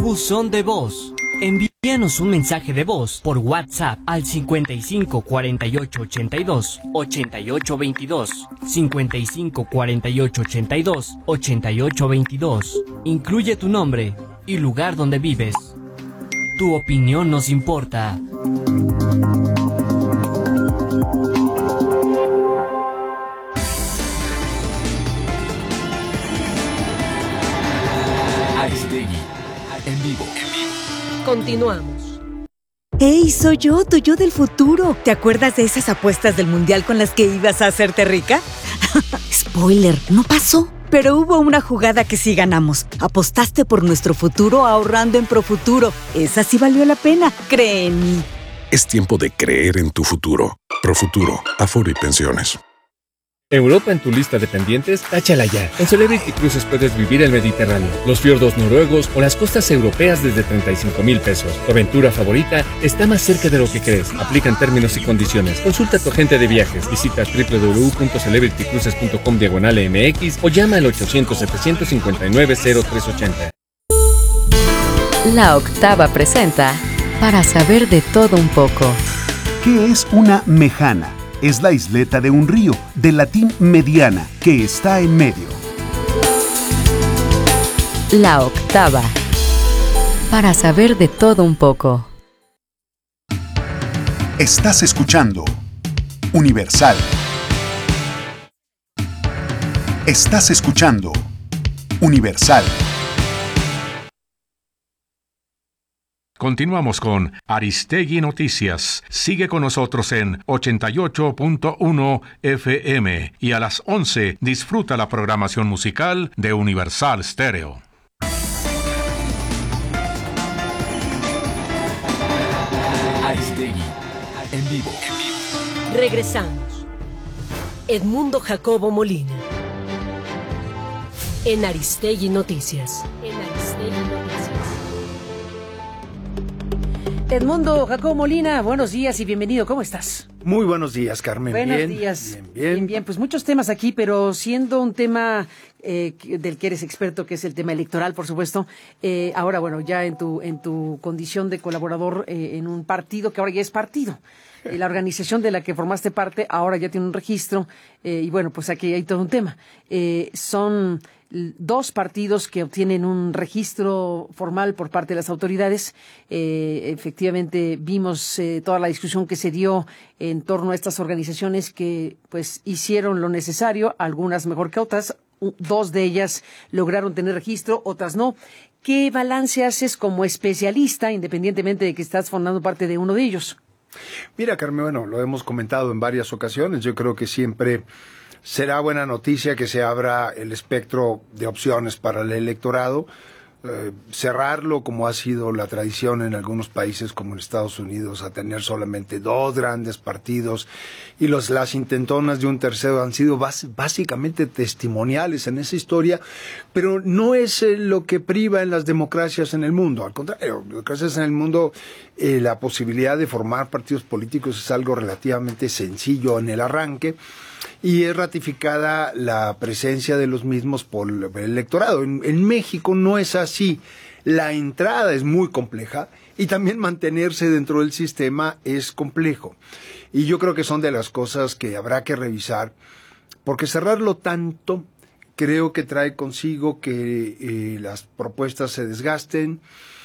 Buzón de voz. Envíanos un mensaje de voz por WhatsApp al 55 48 82 88 22. 55 48 82 88 22. Incluye tu nombre y lugar donde vives. Tu opinión nos importa. Aristegui, en vivo. Continuamos. ¡Hey, soy yo, tu yo del futuro! ¿Te acuerdas de esas apuestas del mundial con las que ibas a hacerte rica? Spoiler, no pasó. Pero hubo una jugada que sí ganamos. Apostaste por nuestro futuro ahorrando en Profuturo. Esa sí valió la pena, cree en mí. Es tiempo de creer en tu futuro. Profuturo, Afore y Pensiones. Europa en tu lista de pendientes, táchala ya. En Celebrity Cruises puedes vivir el Mediterráneo, los fiordos noruegos o las costas europeas desde 35,000 pesos. Tu aventura favorita está más cerca de lo que crees. Aplican términos y condiciones. Consulta a tu agente de viajes. Visita www.celebritycruises.com/MX o llama al 800-759-0380. La Octava presenta Para saber de todo un poco. ¿Qué es una mejana? Es la isleta de un río, del latín mediana, que está en medio. La Octava. Para saber de todo un poco. Estás escuchando Universal. Estás escuchando Universal. Continuamos con Aristegui Noticias. Sigue con nosotros en 88.1 FM y a las 11 disfruta la programación musical de Universal Stereo. Aristegui, en vivo. Regresamos. Edmundo Jacobo Molina. En Aristegui Noticias. Edmundo Jacobo Molina, buenos días y bienvenido. ¿Cómo estás? Muy buenos días, Carmen. Buenos días. Bien. Pues muchos temas aquí, pero siendo un tema del que eres experto, que es el tema electoral, por supuesto. Ahora, bueno, ya en tu condición de colaborador en un partido que ahora ya es partido. La organización de la que formaste parte ahora ya tiene un registro y bueno, pues aquí hay todo un tema. Son 2 partidos que obtienen un registro formal por parte de las autoridades. Efectivamente, vimos toda la discusión que se dio en torno a estas organizaciones que pues hicieron lo necesario, algunas mejor que otras. 2 de ellas lograron tener registro, otras no. ¿Qué balance haces como especialista, independientemente de que estás formando parte de uno de ellos? Mira, Carmen, bueno, lo hemos comentado en varias ocasiones. Yo creo que siempre será buena noticia que se abra el espectro de opciones para el electorado. Cerrarlo, como ha sido la tradición en algunos países como en Estados Unidos, a tener solamente 2 grandes partidos y las intentonas de un tercero han sido básicamente testimoniales en esa historia, pero no es lo que priva en las democracias en el mundo. Al contrario, democracias en el mundo, la posibilidad de formar partidos políticos es algo relativamente sencillo en el arranque, y es ratificada la presencia de los mismos por el electorado. En México no es así. La entrada es muy compleja y también mantenerse dentro del sistema es complejo. Y yo creo que son de las cosas que habrá que revisar, porque cerrarlo tanto creo que trae consigo que las propuestas se desgasten,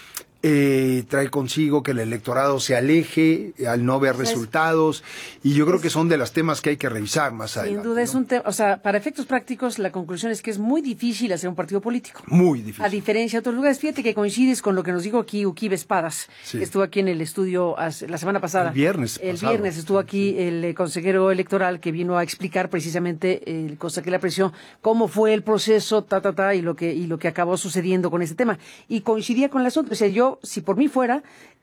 trae consigo que el electorado se aleje al no ver resultados, y yo creo que son de los temas que hay que revisar más adelante. Sin duda es un tema, o sea, para efectos prácticos la conclusión es que es muy difícil hacer un partido político. Muy difícil. A diferencia de otros lugares. Fíjate que coincides con lo que nos dijo aquí Uquibe Espadas, que estuvo aquí en el estudio la semana pasada. El viernes estuvo aquí el consejero electoral que vino a explicar precisamente, cosa que le apreció, cómo fue el proceso, y lo que acabó sucediendo con este tema. Y coincidía con el asunto. O sea, yo, si por mí fuera,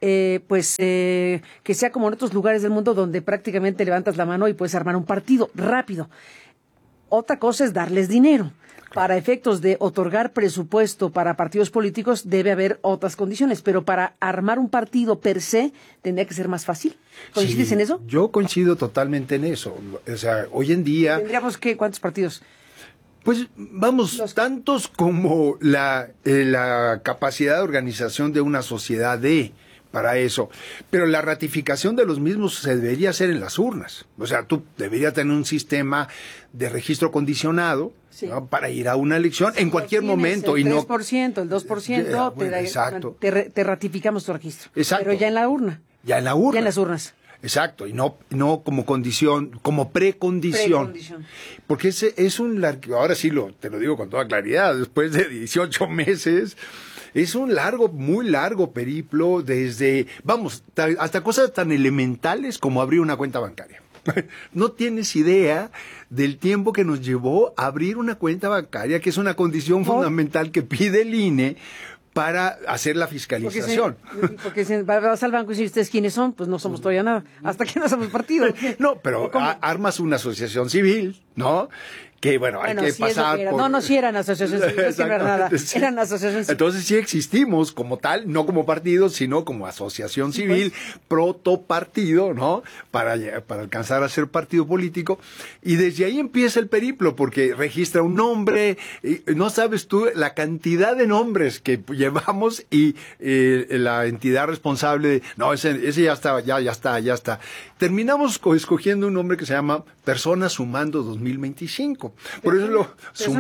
que sea como en otros lugares del mundo donde prácticamente levantas la mano y puedes armar un partido rápido. Otra cosa es darles dinero. Para efectos de otorgar presupuesto para partidos políticos debe haber otras condiciones, pero para armar un partido per se tendría que ser más fácil. ¿Coincides en eso? Yo coincido totalmente en eso. O sea, hoy en día... ¿Tendríamos cuántos partidos? Pues vamos, tantos como la capacidad de organización de una sociedad para eso. Pero la ratificación de los mismos se debería hacer en las urnas. O sea, tú deberías tener un sistema de registro condicionado, sí, ¿no?, para ir a una elección en cualquier momento. El 3%, y no el 2%, bueno, exacto, te ratificamos tu registro. Exacto. Pero ya en la urna. Ya en la urna. Ya en las urnas. Exacto, y no como condición, como precondición. Porque es un largo, ahora sí te lo digo con toda claridad, después de 18 meses, es un muy largo periplo desde, hasta cosas tan elementales como abrir una cuenta bancaria. No tienes idea del tiempo que nos llevó abrir una cuenta bancaria, que es una condición fundamental que pide el INE para hacer la fiscalización. Porque vas al banco y si ustedes quiénes son, pues no somos todavía nada, hasta que no somos partido. No, pero armas una asociación civil, ¿no? Que hay que pasar por... sí eran asociaciones civiles, no era nada, sí, eran asociaciones civiles. Entonces sí existimos como tal, no como partido, sino como asociación civil, pues, protopartido, ¿no? Para alcanzar a ser partido político, y desde ahí empieza el periplo, porque registra un nombre, y no sabes tú la cantidad de nombres que llevamos, y la entidad responsable, ese ya está. Terminamos escogiendo un nombre que se llama Personas Sumando 2025. Por eso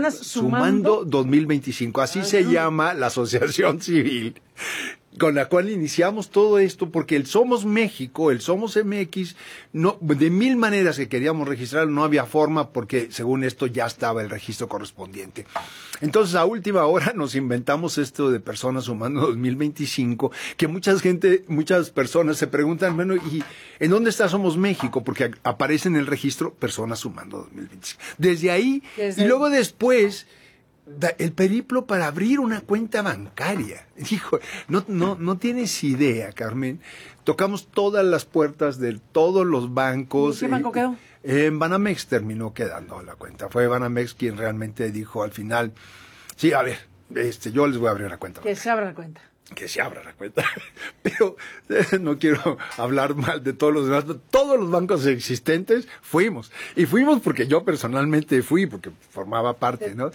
Sumando 2025, así se llama la asociación civil con la cual iniciamos todo esto, porque el Somos México, el Somos MX, de mil maneras que queríamos registrar, no había forma, porque según esto ya estaba el registro correspondiente. Entonces, a última hora nos inventamos esto de Personas Sumando 2025, que muchas personas se preguntan, bueno, ¿y en dónde está Somos México? Porque aparece en el registro Personas Sumando 2025. Desde ahí, y luego después, el periplo para abrir una cuenta bancaria. Hijo, no tienes idea, Carmen. Tocamos todas las puertas de todos los bancos. ¿En qué banco quedó? En Banamex terminó quedando la cuenta. Fue Banamex quien realmente dijo al final, sí, a ver, yo les voy a abrir la cuenta. Que se abra la cuenta. Que se abra la cuenta. Pero no quiero hablar mal de todos los demás. Todos los bancos existentes fuimos. Y fuimos porque yo personalmente fui, porque formaba parte, ¿no?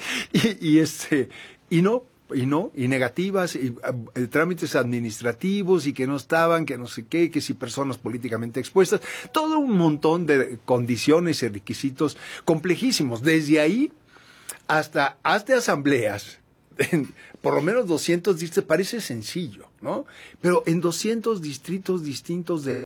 Y negativas, y trámites administrativos, y que no estaban, que no sé qué, que si personas políticamente expuestas. Todo un montón de condiciones y requisitos complejísimos. Desde ahí hasta asambleas. Por lo menos 200 distritos, parece sencillo, ¿no? Pero en 200 distritos distintos de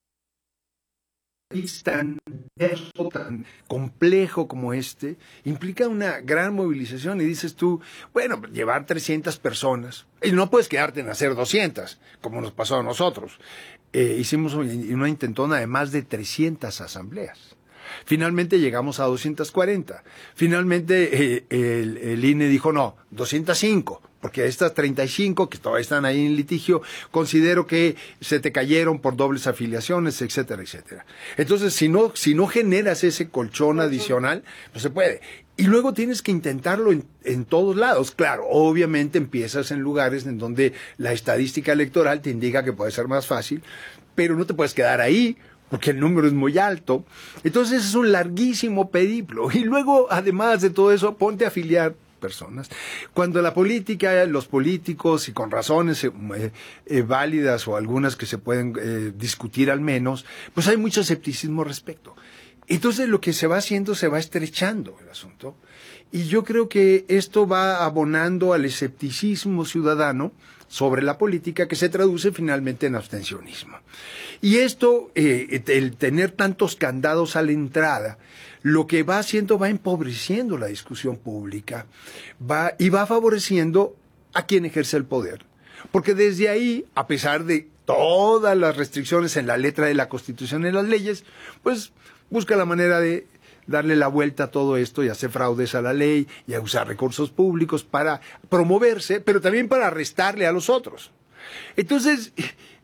tan complejo como implica una gran movilización, y dices tú, bueno, llevar 300 personas, y no puedes quedarte en hacer 200, como nos pasó a nosotros. Hicimos una intentona de más de 300 asambleas. Finalmente llegamos a 240. Finalmente el INE dijo, no, 205, porque estas 35 que todavía están ahí en litigio, considero que se te cayeron por dobles afiliaciones, etcétera, etcétera. Entonces, si no generas ese colchón adicional, no se puede. Y luego tienes que intentarlo en todos lados. Claro, obviamente empiezas en lugares en donde la estadística electoral te indica que puede ser más fácil, pero no te puedes quedar ahí, porque el número es muy alto. Entonces es un larguísimo periplo. Y luego, además de todo eso, ponte a afiliar personas. Cuando la política, los políticos, y con razones válidas, o algunas que se pueden discutir al menos, pues hay mucho escepticismo al respecto. Entonces lo que se va haciendo, se va estrechando el asunto. Y yo creo que esto va abonando al escepticismo ciudadano sobre la política, que se traduce finalmente en abstencionismo. Y esto, el tener tantos candados a la entrada, lo que va haciendo, va empobreciendo la discusión pública, y va favoreciendo a quien ejerce el poder. Porque desde ahí, a pesar de todas las restricciones en la letra de la Constitución y en las leyes, pues busca la manera de darle la vuelta a todo esto y hacer fraudes a la ley y a usar recursos públicos para promoverse, pero también para restarle a los otros. Entonces,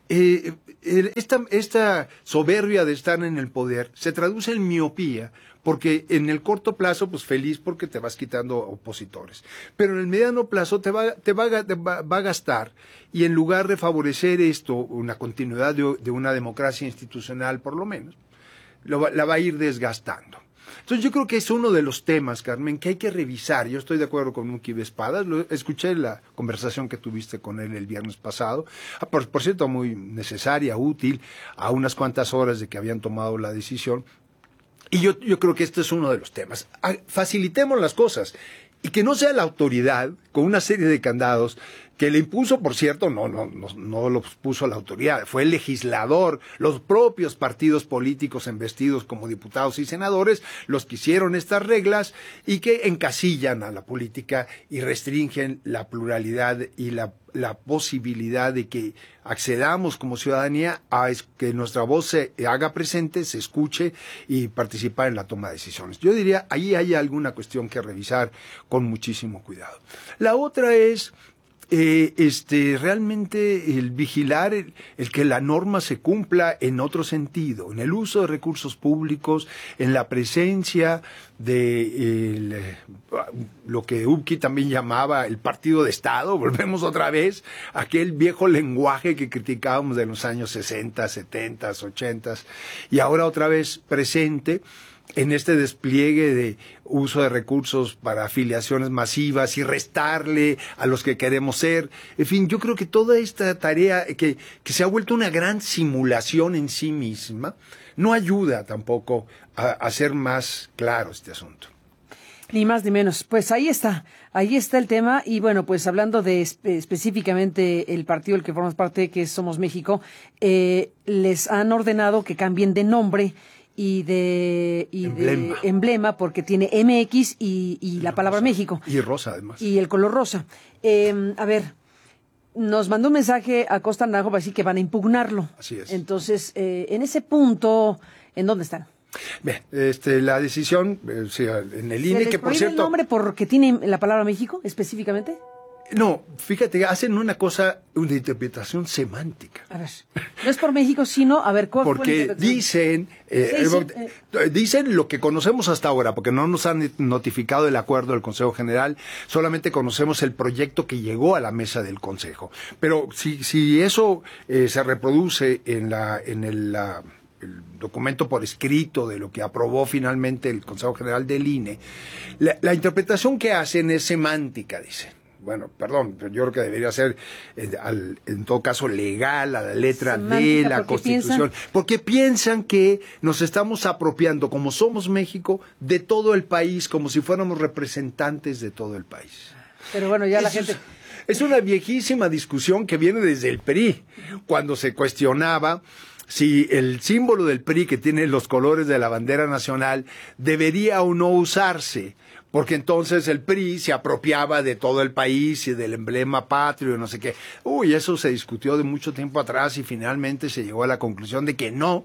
esta soberbia de estar en el poder se traduce en miopía, porque en el corto plazo, pues feliz porque te vas quitando opositores, pero en el mediano plazo te va a gastar, y en lugar de favorecer una continuidad de una democracia institucional por lo menos, la va a ir desgastando. Entonces yo creo que es uno de los temas, Carmen, que hay que revisar. Yo estoy de acuerdo con Uki Espadas, escuché la conversación que tuviste con él el viernes pasado, por cierto, muy necesaria, útil, a unas cuantas horas de que habían tomado la decisión. Y yo creo que este es uno de los temas. Facilitemos las cosas y que no sea la autoridad, con una serie de candados, que le impuso, por cierto, no los puso la autoridad, fue el legislador, los propios partidos políticos embestidos como diputados y senadores, los que hicieron estas reglas y que encasillan a la política y restringen la pluralidad y la posibilidad de que accedamos como ciudadanía a que nuestra voz se haga presente, se escuche y participar en la toma de decisiones. Yo diría, ahí hay alguna cuestión que revisar con muchísimo cuidado. La otra es realmente el vigilar el que la norma se cumpla en otro sentido, en el uso de recursos públicos, en la presencia de lo que Uki también llamaba el partido de Estado. Volvemos otra vez a aquel viejo lenguaje que criticábamos de los años 60, 70, 80 y ahora otra vez presente en este despliegue de uso de recursos para afiliaciones masivas y restarle a los que queremos ser. En fin, yo creo que toda esta tarea que se ha vuelto una gran simulación en sí misma, no ayuda tampoco a hacer más claro este asunto. Ni más ni menos. Pues ahí está el tema. Y bueno, pues hablando de específicamente el partido del que formas parte, que es Somos México, les han ordenado que cambien de nombre y de emblema, porque tiene MX y la palabra rosa. México. Y rosa, además. Y el color rosa. A ver, nos mandó un mensaje a Costa Naranjo para decir que van a impugnarlo. Así es. Entonces, en ese punto, ¿en dónde están? Bien, la decisión, en el INE, que por cierto... ¿el nombre porque tiene la palabra México, específicamente? No, fíjate, hacen una interpretación semántica. A ver, no es por México, sino, a ver, ¿cuál porque dicen lo que conocemos hasta ahora, porque no nos han notificado el acuerdo del Consejo General, solamente conocemos el proyecto que llegó a la mesa del Consejo. Pero si eso se reproduce en el documento por escrito de lo que aprobó finalmente el Consejo General del INE, la interpretación que hacen es semántica, dicen. Bueno, perdón, pero yo creo que debería ser, en todo caso, legal, a la letra de la Constitución. Porque piensan que nos estamos apropiando, como Somos México, de todo el país, como si fuéramos representantes de todo el país. Pero bueno, ya la gente... Es una viejísima discusión que viene desde el PRI, cuando se cuestionaba si el símbolo del PRI, que tiene los colores de la bandera nacional, debería o no usarse, porque entonces el PRI se apropiaba de todo el país y del emblema patrio y no sé qué. Eso se discutió de mucho tiempo atrás y finalmente se llegó a la conclusión de que no.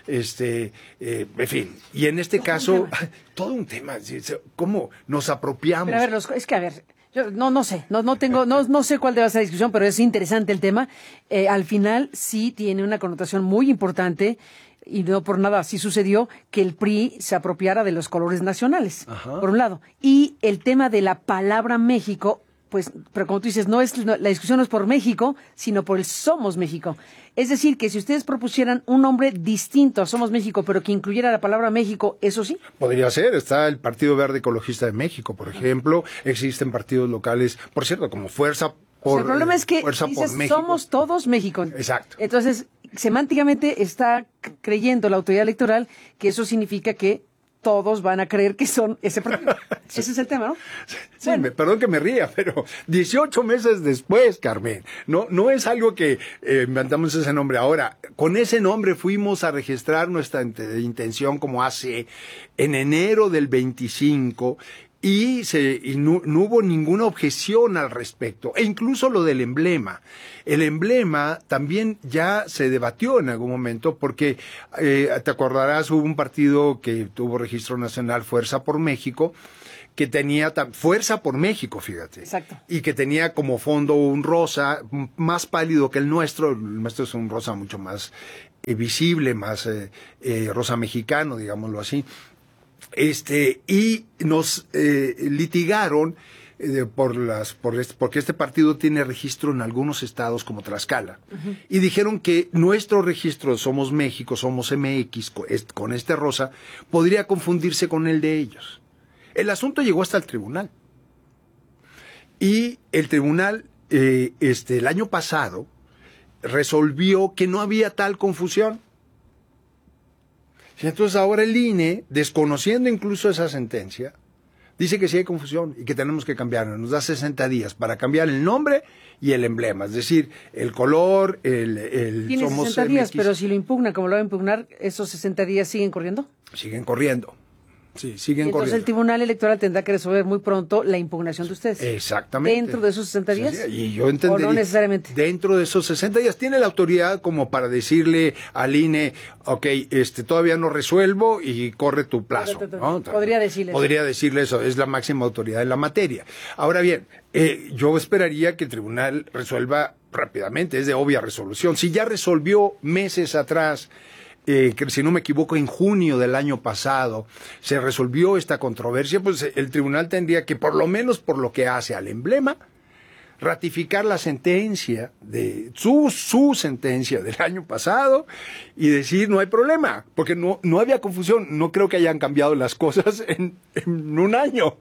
En fin, y en este caso, todo un tema, ¿cómo nos apropiamos? Pero a ver, es que a ver... Yo no sé, no sé cuál debe ser la discusión, pero es interesante el tema. Al final sí tiene una connotación muy importante y no por nada así sucedió que el PRI se apropiara de los colores nacionales, por un lado. Y el tema de la palabra México, pues, pero como tú dices, la discusión no es por México, sino por el Somos México. Es decir, que si ustedes propusieran un nombre distinto a Somos México, pero que incluyera la palabra México, ¿eso sí? Podría ser. Está el Partido Verde Ecologista de México, por ejemplo. Existen partidos locales, por cierto, como Fuerza por México. El problema es que dices, somos todos México. Exacto. Entonces, semánticamente está creyendo la autoridad electoral que eso significa que todos van a creer que son ese partido. Ese es el tema, ¿no? Sí, bueno. Perdón que me ría, pero 18 meses después, Carmen, no es algo que inventamos ese nombre ahora. Con ese nombre fuimos a registrar nuestra intención como hace en enero del 25 y no hubo ninguna objeción al respecto, e incluso lo del emblema. El emblema también ya se debatió en algún momento porque, te acordarás, hubo un partido que tuvo registro nacional, Fuerza por México, que tenía Fuerza por México, fíjate. Exacto. Y que tenía como fondo un rosa más pálido que el nuestro es un rosa mucho más visible, más rosa mexicano, digámoslo así. Y nos litigaron porque este partido tiene registro en algunos estados como Tlaxcala. Y dijeron que nuestro registro Somos México, Somos MX, con este rosa, podría confundirse con el de ellos. El asunto llegó hasta el tribunal. Y el tribunal, el año pasado, resolvió que no había tal confusión. Y entonces ahora el INE, desconociendo incluso esa sentencia, dice que sí hay confusión y que tenemos que cambiarlo. Nos da 60 días para cambiar el nombre y el emblema. Es decir, el color, el Tiene Somos 60 días, MX. pero si lo impugna, como lo va a impugnar, ¿esos 60 días siguen corriendo? Siguen corriendo. Sí, siguen Entonces corriendo. el Tribunal Electoral tendrá que resolver muy pronto la impugnación de ustedes. Exactamente. ¿Dentro de esos 60 días? Sí, y yo entendería, ¿O no necesariamente? Dentro de esos 60 días tiene la autoridad como para decirle al INE, ok, todavía no resuelvo y corre tu plazo, ¿no? Podría decirle. Podría decirle eso, es la máxima autoridad en la materia. Ahora bien, yo esperaría que el tribunal resuelva rápidamente, es de obvia resolución. Si ya resolvió meses atrás, que si no me equivoco, en junio del año pasado, se resolvió esta controversia, pues el tribunal tendría que, por lo menos por lo que hace al emblema, ratificar la sentencia de su sentencia del año pasado y decir no hay problema, porque no había confusión. No creo que hayan cambiado las cosas en un año.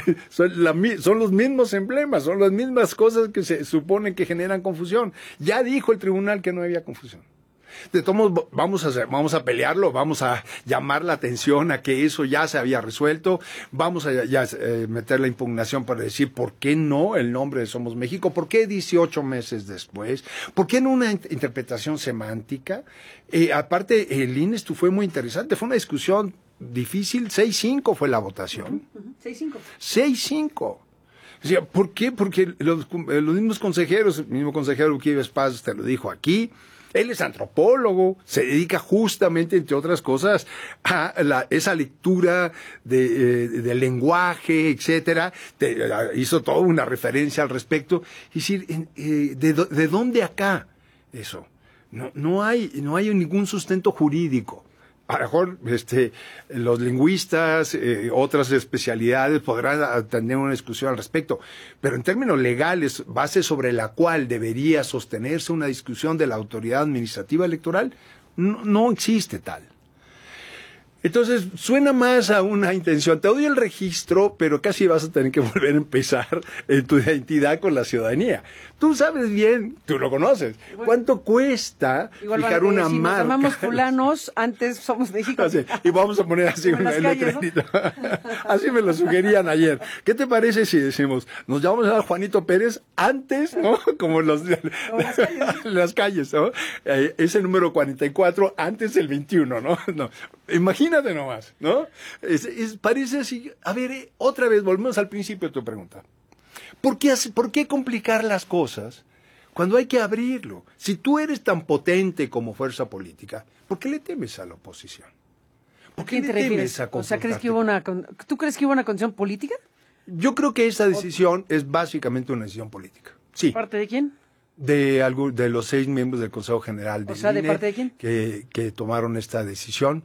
Son los mismos emblemas, son las mismas cosas que se supone que generan confusión. Ya dijo el tribunal que no había confusión. De todos modos, vamos a pelearlo, vamos a llamar la atención a que eso ya se había resuelto, vamos a meter la impugnación para decir por qué no el nombre de Somos México, por qué 18 meses después, por qué en una interpretación semántica. Aparte, el INE fue muy interesante, fue una discusión difícil, 6-5 fue la votación. 6-5. 6-5. O sea, ¿por qué? Porque los mismos consejeros, el mismo consejero Uquives Paz te lo dijo aquí. Él es antropólogo, se dedica justamente, entre otras cosas, a esa lectura del lenguaje, etcétera. Hizo toda una referencia al respecto. Es decir, ¿de dónde acá eso? No hay ningún sustento jurídico. A lo mejor los lingüistas, otras especialidades podrán tener una discusión al respecto, pero en términos legales, base sobre la cual debería sostenerse una discusión de la autoridad administrativa electoral, no existe tal. Entonces, suena más a una intención. Te doy el registro, pero casi vas a tener que volver a empezar en tu identidad con la ciudadanía. Tú sabes bien, tú lo conoces, cuánto cuesta fijar una si marca. Nos llamamos fulanos, antes Somos México. Así, y vamos a poner así un letrerito. Así me lo sugerían ayer. ¿Qué te parece si decimos, nos llamamos a Juanito Pérez antes, ¿no? Como las calles, ¿no? Ese número 44, antes el 21, ¿no? No. Imagínate nomás, ¿no? Parece así. A ver, otra vez, volvemos al principio de tu pregunta. ¿Por qué complicar las cosas cuando hay que abrirlo? Si tú eres tan potente como fuerza política, ¿por qué le temes a la oposición? ¿Por qué le temes a confrontarte? O sea, ¿tú crees que hubo una condición política? Yo creo que esa decisión es básicamente una decisión política. Sí. ¿Parte de quién? De los 6 miembros del Consejo General del INE, ¿de parte de quién? Que tomaron esta decisión.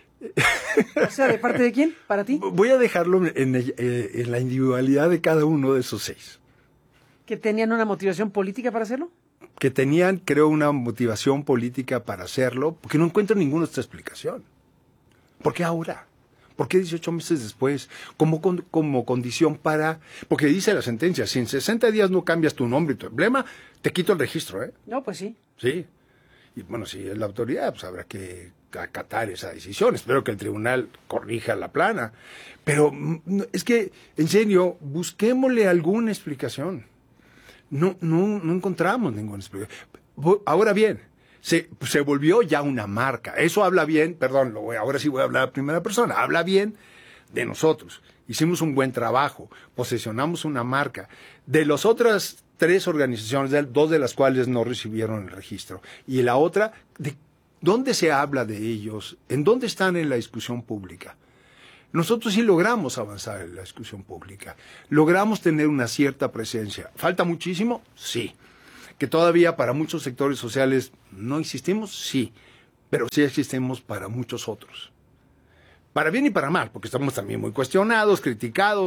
O sea, ¿de parte de quién? ¿Para ti? Voy a dejarlo en la individualidad de cada uno de esos 6. ¿Que tenían una motivación política para hacerlo? Que tenían, creo, una motivación política para hacerlo, porque no encuentro ninguna otra explicación. ¿Por qué ahora? ¿Por qué 18 meses después? Como condición para... Porque dice la sentencia, si en 60 días no cambias tu nombre y tu emblema, te quito el registro, ¿eh? No, pues sí. Sí. Y bueno, si es la autoridad, pues habrá que acatar esa decisión. Espero que el tribunal corrija la plana. Pero es que, en serio, busquémosle alguna explicación. No encontramos ninguna explicación. Ahora bien, se volvió ya una marca. Eso habla bien, perdón, ahora sí voy a hablar a primera persona, habla bien de nosotros. Hicimos un buen trabajo, posesionamos una marca. De las otras 3 organizaciones, 2 de las cuales no recibieron el registro, y la otra, ¿de dónde se habla de ellos? ¿En dónde están en la discusión pública? Nosotros sí logramos avanzar en la discusión pública, logramos tener una cierta presencia. ¿Falta muchísimo? Sí. ¿Que todavía para muchos sectores sociales no existimos? Sí, pero sí existimos para muchos otros. para bien y para mal, porque estamos también muy cuestionados, criticados,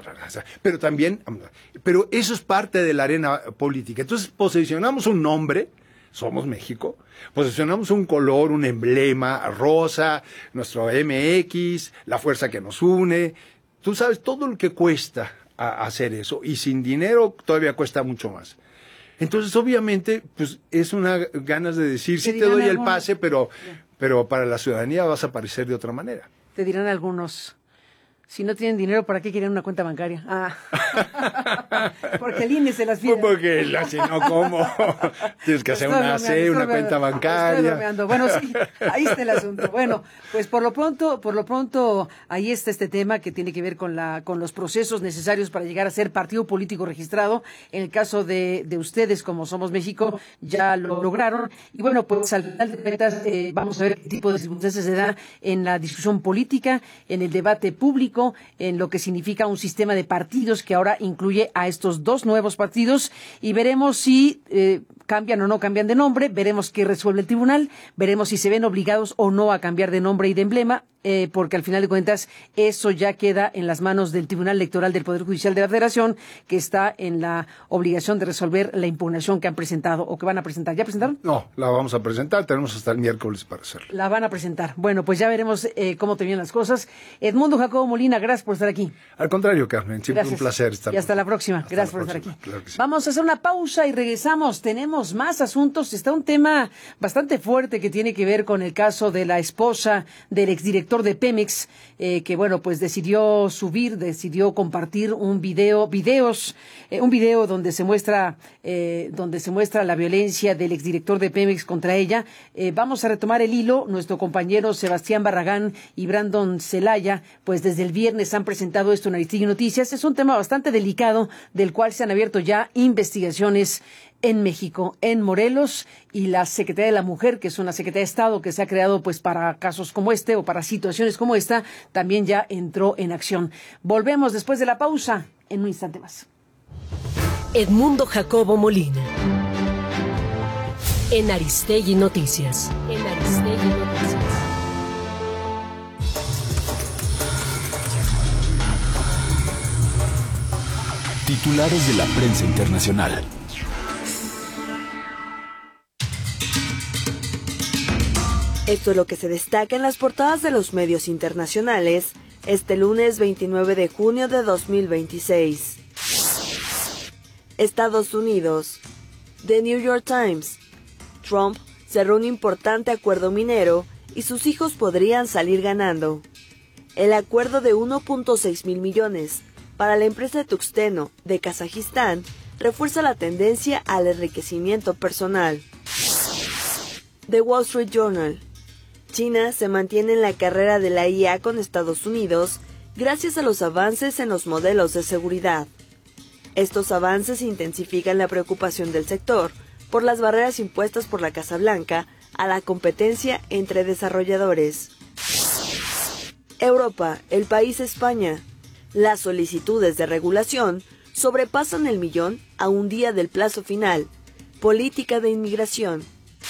pero eso es parte de la arena política. Entonces posicionamos un nombre, somos México, posicionamos un color, un emblema, rosa, nuestro MX, la fuerza que nos une. Tú sabes todo lo que cuesta hacer eso, y sin dinero todavía cuesta mucho más. Entonces, obviamente, pues es una ganas de decir, sí te doy el pase, pero para la ciudadanía vas a aparecer de otra manera. Te dirán algunos, si no tienen dinero, ¿para qué quieren una cuenta bancaria? Porque el INE se las pide. Porque si no, ¿cómo? Tienes que hacer una AC, una cuenta bancaria. Bueno, sí, ahí está el asunto. Bueno, pues por lo pronto, ahí está este tema que tiene que ver con los procesos necesarios para llegar a ser partido político registrado. En el caso de ustedes, como Somos México, ya lo lograron. Y bueno, pues al final de cuentas, vamos a ver qué tipo de circunstancias se da en la discusión política, en el debate público, en lo que significa un sistema de partidos que ahora incluye a estos dos nuevos partidos, y veremos si cambian o no cambian de nombre, veremos qué resuelve el tribunal, veremos si se ven obligados o no a cambiar de nombre y de emblema, porque al final de cuentas eso ya queda en las manos del Tribunal Electoral del Poder Judicial de la Federación, que está en la obligación de resolver la impugnación que han presentado o que van a presentar. ¿Ya presentaron? No, la vamos a presentar, tenemos hasta el miércoles para hacerlo. La van a presentar. Bueno, pues ya veremos cómo terminan las cosas. Edmundo Jacobo Molina, gracias por estar aquí. Al contrario, Carmen, siempre gracias. Un placer estar. Y hasta la próxima. Gracias por estar aquí. Claro que sí. Vamos a hacer una pausa y regresamos. Tenemos más asuntos. Está un tema bastante fuerte que tiene que ver con el caso de la esposa del exdirector de Pemex, que bueno, pues decidió compartir un video donde se muestra la violencia del exdirector de Pemex contra ella. Vamos a retomar el hilo. Nuestro compañero Sebastián Barragán y Brandon Celaya, pues desde el viernes han presentado esto en Aristegui Noticias. Es un tema bastante delicado, del cual se han abierto ya investigaciones en México, en Morelos, y la Secretaría de la Mujer, que es una Secretaría de Estado que se ha creado pues para casos como este o para situaciones como esta, también ya entró en acción. Volvemos después de la pausa en un instante más. Edmundo Jacobo Molina. En Aristegui Noticias. Titulares de la prensa internacional. Esto es lo que se destaca en las portadas de los medios internacionales este lunes 29 de junio de 2026. Estados Unidos. The New York Times. Trump cerró un importante acuerdo minero y sus hijos podrían salir ganando. El acuerdo de 1.6 mil millones para la empresa de Tuxteno de Kazajistán refuerza la tendencia al enriquecimiento personal. The Wall Street Journal. China se mantiene en la carrera de la IA con Estados Unidos gracias a los avances en los modelos de seguridad. Estos avances intensifican la preocupación del sector por las barreras impuestas por la Casa Blanca a la competencia entre desarrolladores. Europa, el país España. Las solicitudes de regulación sobrepasan el 1.000.000 a un día del plazo final. Política de inmigración.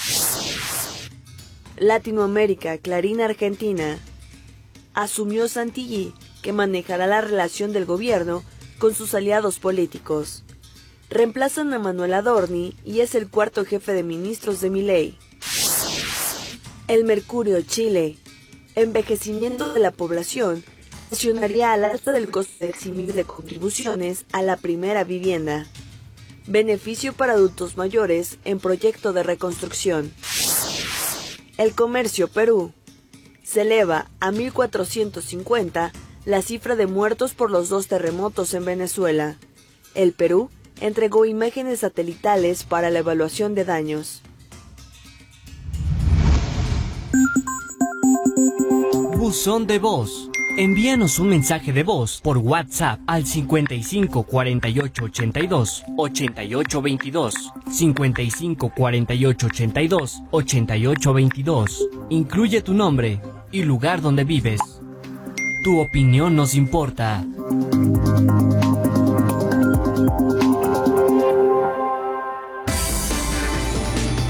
Latinoamérica, Clarín Argentina. Asumió Santilli, que manejará la relación del gobierno con sus aliados políticos. Reemplazan a Manuel Adorni y es el cuarto jefe de ministros de Milei. El Mercurio, Chile. Envejecimiento de la población presionaría al alza del costo de eximir de contribuciones a la primera vivienda. Beneficio para adultos mayores en proyecto de reconstrucción. El Comercio, Perú. Se eleva a 1.450 la cifra de muertos por los 2 terremotos en Venezuela. El Perú entregó imágenes satelitales para la evaluación de daños. Buzón de voz. Envíanos un mensaje de voz por WhatsApp al 55 48 82 88 22, 55 48 82 88 22. Incluye tu nombre y lugar donde vives. Tu opinión nos importa.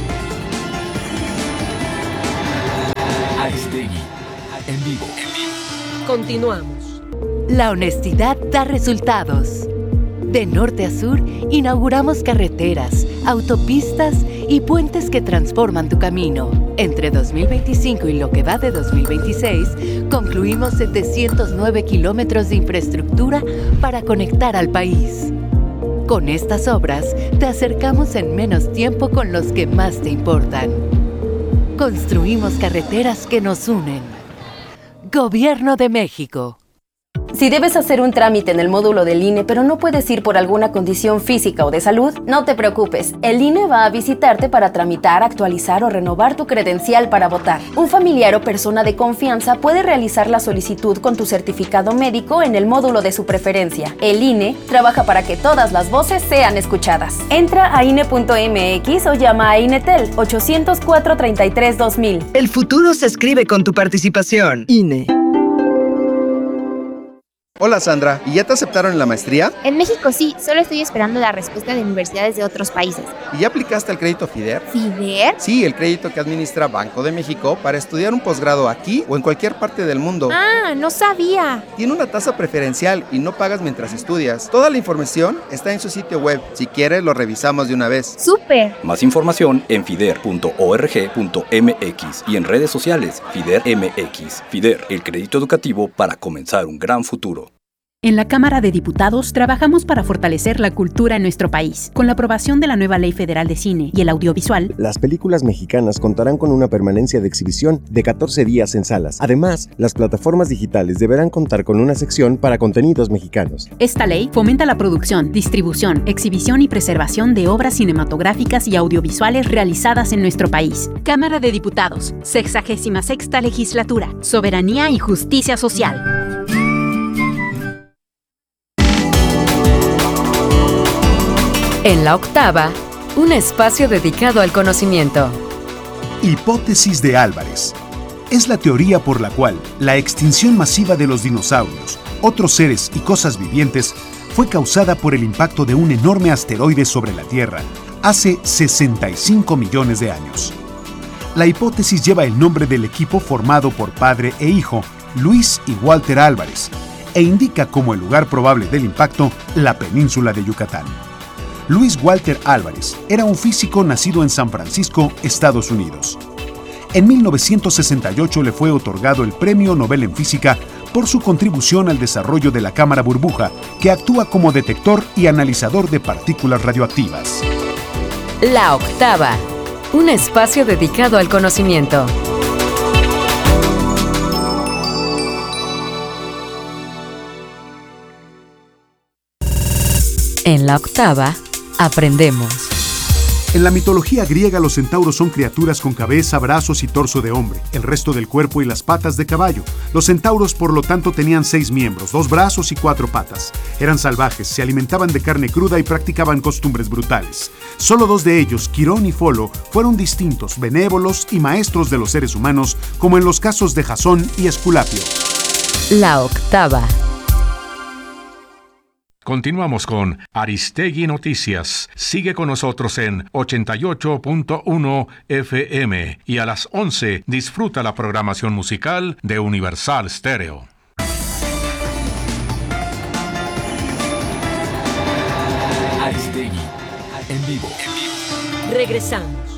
Aristegui, en vivo. Continuamos. La honestidad da resultados. De norte a sur, inauguramos carreteras, autopistas y puentes que transforman tu camino. Entre 2025 y lo que va de 2026, concluimos 709 kilómetros de infraestructura para conectar al país. Con estas obras, te acercamos en menos tiempo con los que más te importan. Construimos carreteras que nos unen. Gobierno de México. Si debes hacer un trámite en el módulo del INE, pero no puedes ir por alguna condición física o de salud, no te preocupes. El INE va a visitarte para tramitar, actualizar o renovar tu credencial para votar. Un familiar o persona de confianza puede realizar la solicitud con tu certificado médico en el módulo de su preferencia. El INE trabaja para que todas las voces sean escuchadas. Entra a INE.mx o llama a INETEL 800-433-2000. El futuro se escribe con tu participación. INE. Hola Sandra, ¿y ya te aceptaron en la maestría? En México sí, solo estoy esperando la respuesta de universidades de otros países. ¿Y ya aplicaste al crédito FIDER? ¿FIDER? Sí, el crédito que administra Banco de México para estudiar un posgrado aquí o en cualquier parte del mundo. Ah, no sabía. Tiene una tasa preferencial y no pagas mientras estudias. Toda la información está en su sitio web. Si quieres, lo revisamos de una vez. ¡Súper! Más información en fider.org.mx y en redes sociales FIDER MX. FIDER, el crédito educativo para comenzar un gran futuro. En la Cámara de Diputados trabajamos para fortalecer la cultura en nuestro país. Con la aprobación de la nueva Ley Federal de Cine y el Audiovisual, las películas mexicanas contarán con una permanencia de exhibición de 14 días en salas. Además, las plataformas digitales deberán contar con una sección para contenidos mexicanos. Esta ley fomenta la producción, distribución, exhibición y preservación de obras cinematográficas y audiovisuales realizadas en nuestro país. Cámara de Diputados, 66ª Legislatura, Soberanía y Justicia Social. En la octava, un espacio dedicado al conocimiento. Hipótesis de Álvarez. Es la teoría por la cual la extinción masiva de los dinosaurios, otros seres y cosas vivientes fue causada por el impacto de un enorme asteroide sobre la Tierra hace 65 millones de años. La hipótesis lleva el nombre del equipo formado por padre e hijo, Luis y Walter Álvarez, e indica como el lugar probable del impacto la península de Yucatán. Luis Walter Álvarez era un físico nacido en San Francisco, Estados Unidos. En 1968 le fue otorgado el Premio Nobel en Física por su contribución al desarrollo de la cámara burbuja, que actúa como detector y analizador de partículas radioactivas. La octava, un espacio dedicado al conocimiento. En la octava, aprendemos. En la mitología griega, los centauros son criaturas con cabeza, brazos y torso de hombre, el resto del cuerpo y las patas de caballo. Los centauros, por lo tanto, tenían 6 miembros, 2 brazos y 4 patas. Eran salvajes, se alimentaban de carne cruda y practicaban costumbres brutales. Solo 2 de ellos, Quirón y Folo, fueron distintos, benévolos y maestros de los seres humanos, como en los casos de Jasón y Esculapio. La octava. Continuamos con Aristegui Noticias. Sigue con nosotros en 88.1 FM y a las 11 disfruta la programación musical de Universal Stereo. Aristegui en vivo. Regresamos.